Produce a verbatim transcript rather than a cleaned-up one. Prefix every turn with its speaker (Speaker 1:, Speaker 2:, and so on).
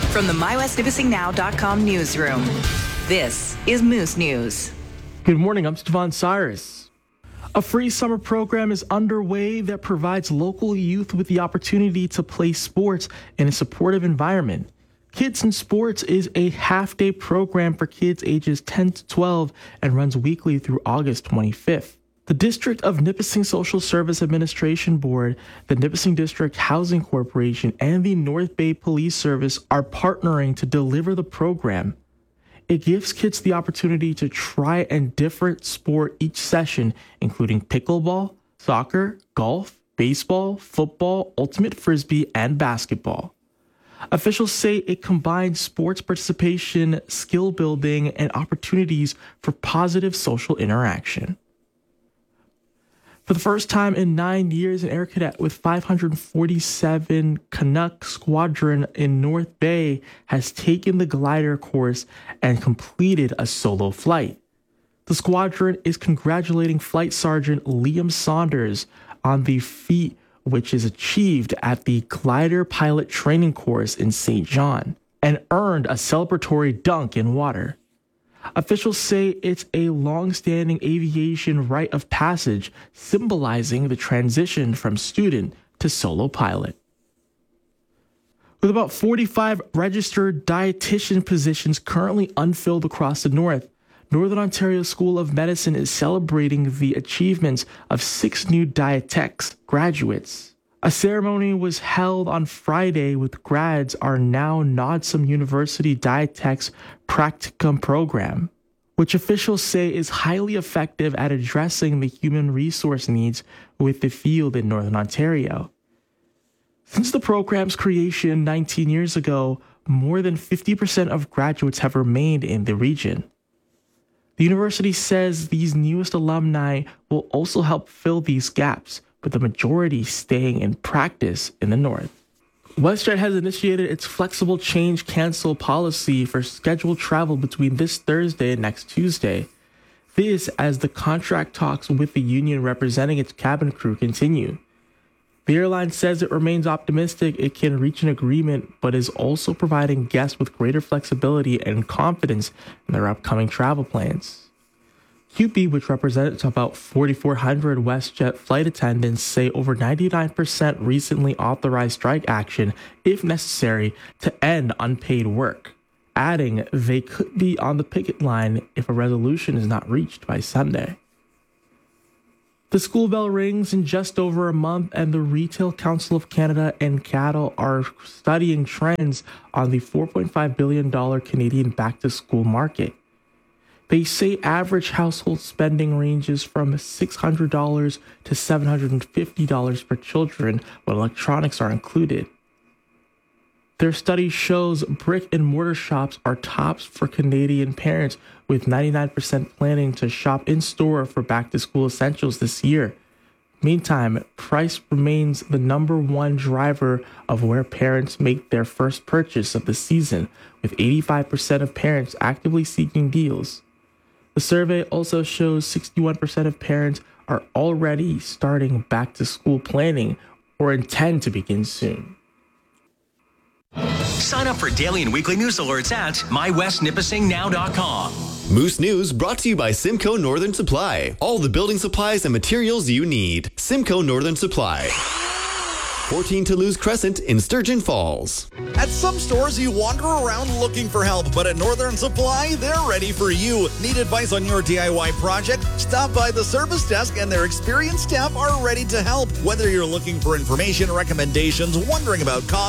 Speaker 1: From the my west nipissing now dot com newsroom, this is Moose News.
Speaker 2: Good morning, I'm Stefan Cyrus. A free summer program is underway that provides local youth with the opportunity to play sports in a supportive environment. Kids in Sports is a half-day program for kids ages ten to twelve and runs weekly through August twenty-fifth. The District of Nipissing Social Service Administration Board, the Nipissing District Housing Corporation, and the North Bay Police Service are partnering to deliver the program. It gives kids the opportunity to try a different sport each session, including pickleball, soccer, golf, baseball, football, ultimate frisbee, and basketball. Officials say it combines sports participation, skill building, and opportunities for positive social interaction. For the first time in nine years, an Air Cadet with five hundred forty-seven Canuck Squadron in North Bay has taken the glider course and completed a solo flight. The squadron is congratulating Flight Sergeant Liam Saunders on the feat which is achieved at the Glider Pilot Training Course in Saint John and earned a celebratory dunk in water. Officials say it's a long-standing aviation rite of passage, symbolizing the transition from student to solo pilot. With about forty-five registered dietitian positions currently unfilled across the North, Northern Ontario School of Medicine is celebrating the achievements of six new dietetics graduates. A ceremony was held on Friday with grads our now Nodsum University Dietetics Practicum program, which officials say is highly effective at addressing the human resource needs with the field in Northern Ontario. Since the program's creation nineteen years ago, more than fifty percent of graduates have remained in the region. The university says these newest alumni will also help fill these gaps, with the majority staying in practice in the North. WestJet has initiated its flexible change cancel policy for scheduled travel between this Thursday and next Tuesday. This as the contract talks with the union representing its cabin crew continue. The airline says it remains optimistic it can reach an agreement, but is also providing guests with greater flexibility and confidence in their upcoming travel plans. C U P E, which represents about forty-four hundred WestJet flight attendants, say over ninety-nine percent recently authorized strike action, if necessary, to end unpaid work, adding they could be on the picket line if a resolution is not reached by Sunday. The school bell rings in just over a month, and the Retail Council of Canada and C A D L are studying trends on the four point five billion dollars Canadian back-to-school market. They say average household spending ranges from six hundred dollars to seven hundred fifty dollars per children when electronics are included. Their study shows brick and mortar shops are tops for Canadian parents, with ninety-nine percent planning to shop in-store for back-to-school essentials this year. Meantime, price remains the number one driver of where parents make their first purchase of the season, with eighty-five percent of parents actively seeking deals. The survey also shows sixty-one percent of parents are already starting back-to-school planning or intend to begin soon.
Speaker 3: Sign up for daily and weekly news alerts at my west nipissing now dot com.
Speaker 4: Moose News brought to you by Simcoe Northern Supply. All the building supplies and materials you need. Simcoe Northern Supply. fourteen Toulouse Crescent in Sturgeon Falls.
Speaker 5: At some stores, you wander around looking for help, but at Northern Supply, they're ready for you. Need advice on your D I Y project? Stop by the service desk and their experienced staff are ready to help. Whether you're looking for information, recommendations, wondering about cost,